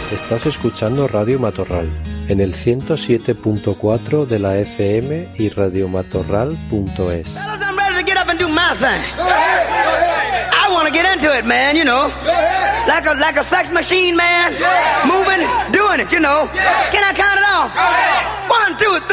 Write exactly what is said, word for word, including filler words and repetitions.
Estás escuchando Radio Matorral en el ciento siete punto cuatro de la F M y radiomatorral punto es. Fellas, I'm ready to get up and do my thing. I want to get into it, man, you know. Like a like a sex machine, man. Moving, doing it, you know. Can I count it off? One, two, three.